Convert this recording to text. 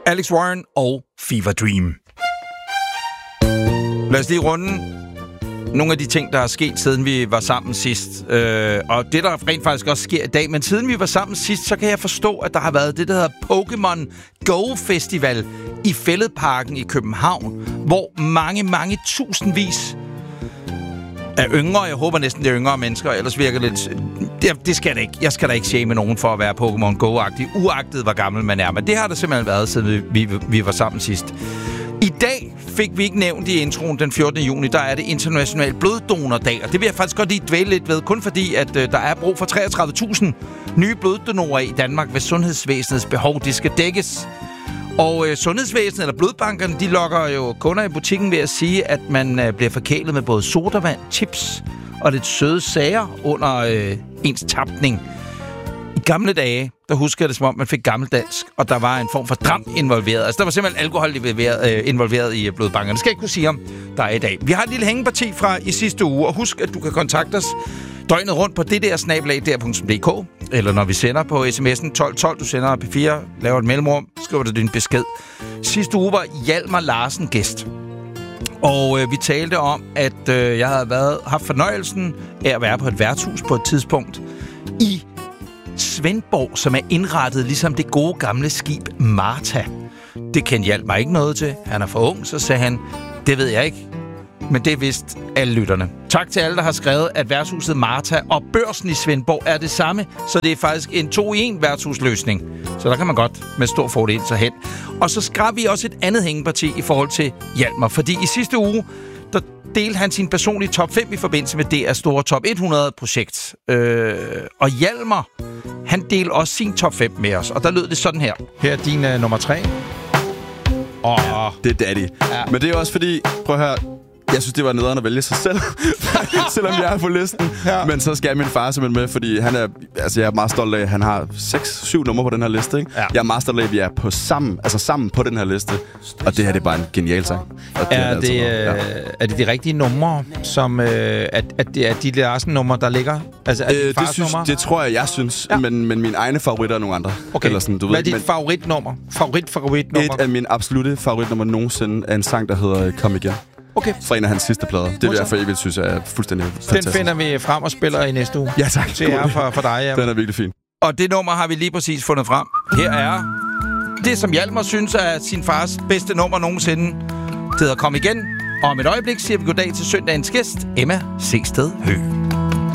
Alex Warren og Fever Dream. Lad os lige runde nogle af de ting, der er sket, siden vi var sammen sidst. Og det, der rent faktisk også sker i dag. Men siden vi var sammen sidst, så kan jeg forstå, at der har været det, der hedder Pokémon Go Festival i Fælledparken i København, hvor mange tusindvis af yngre, jeg håber næsten det er yngre mennesker, ellers virker lidt... Det skal det ikke. Jeg skal da ikke shame nogen for at være Pokémon Go-agtig, uagtet hvor gammel man er. Men det har der simpelthen været, siden vi var sammen sidst. I dag fik vi ikke nævnt i introen den 14. juni, der er det international bloddonordag. Og det vil jeg faktisk godt lige dvæle lidt ved, kun fordi, at der er brug for 33.000 nye bloddonorer i Danmark, hvis sundhedsvæsenets behov, de skal dækkes. Og sundhedsvæsenet eller blodbankerne, de lokker jo kunder i butikken ved at sige, at man bliver forkælet med både sodavand, chips og lidt søde sager under ens tapning. I gamle dage, der husker jeg det som om, man fik gammeldansk, og der var en form for dram involveret. Altså, der var simpelthen alkohol involveret i blodbankerne. Det skal jeg ikke kunne sige om, der er i dag. Vi har et lille hængeparti fra i sidste uge, og husk, at du kan kontakte os døgnet rundt på ddr@dr.dk, eller når vi sender på sms'en 1212, du sender P4, laver et mellemrum, skriver du din besked. Sidste uge var Hjalmar Larsen gæst. Og vi talte om, at jeg havde haft fornøjelsen af at være på et værtshus på et tidspunkt i Svendborg, som er indrettet ligesom det gode gamle skib Marta. Det kendte Hjalmar ikke noget til. Han er for ung, så sagde han, det ved jeg ikke. Men det vidste alle lytterne. Tak til alle, der har skrevet, at værtshuset Marta og Børsen i Svendborg er det samme, så det er faktisk en 2-i-1 værtshusløsning. Så der kan man godt med stor fordel tage hen. Og så skrev vi også et andet hængeparti i forhold til Hjalmar, fordi i sidste uge, der delte han sin personlige top 5 i forbindelse med DR's store top 100-projekt. Og Hjalmar, han delte også sin top 5 med os, og der lød det sådan her. Her er din nummer 3. Det er daddy. Ja. Men det er også fordi, prøv at høre, jeg synes, det var nederen at vælge sig selv, selvom jeg er på listen. Ja. Men så skal min far simpelthen med, fordi han er, altså jeg er meget stolt af, at han har 6-7 numre på den her liste. Ikke? Ja. Jeg er meget stolt af, at vi er på sammen på den her liste. Og det her, det er bare en genial sang. Er det de rigtige numre, som at det er de Larsen-numre, der ligger? Altså, det tror jeg synes. Ja. Men mine egne favoritter er nogle andre. Okay. Eller sådan, du Hvad er dit favoritnummer? Favoritnummer? Et af mine absolutte favoritnummer nogensinde er en sang, der hedder Kom igen. Okay. Fra en af hans sidste plader. Det er derfor, jeg vil synes, er fuldstændig fantastisk. Den finder vi frem og spiller i næste uge. Ja, tak. Det er for dig, ja. Den er virkelig fin. Og det nummer har vi lige præcis fundet frem. Her er det, som Hjalmar synes er sin fars bedste nummer nogensinde. Det hedder Kom igen. Og om et øjeblik siger vi goddag til søndagens gæst, Emma Seested Høgh.